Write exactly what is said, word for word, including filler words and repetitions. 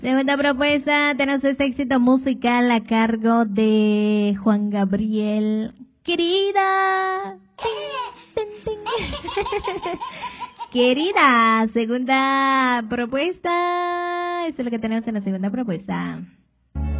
Segunda propuesta, tenemos este éxito musical a cargo de Juan Gabriel. Querida. Tin, tin, tin. Querida, segunda propuesta. Eso es lo que tenemos en la segunda propuesta.